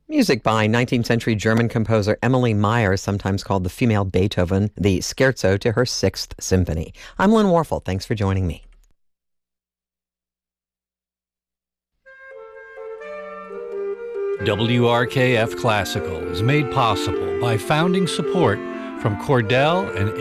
Music by 19th century German composer Emily Meyer, sometimes called the female Beethoven, the Scherzo to her Sixth Symphony. I'm Lynn Warfel. Thanks for joining me. WRKF Classical is made possible by founding support from Cordell and